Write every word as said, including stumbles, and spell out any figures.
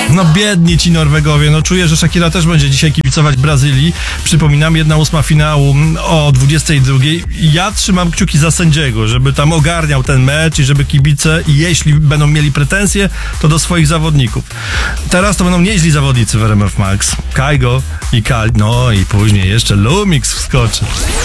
No biedni ci Norwegowie, no czuję, że Shakira też będzie dzisiaj kibicować Brazylii. Przypominam, jedna ósma finału o dwudziestej drugiej. Ja trzymam kciuki za sędziego, żeby tam ogarniał ten mecz i żeby kibice, jeśli będą mieli pretensje, to do swoich zawodników. Teraz to będą nieźli zawodnicy w R M F Max. Kajgo i Kali, no i później jeszcze Lumix wskoczy.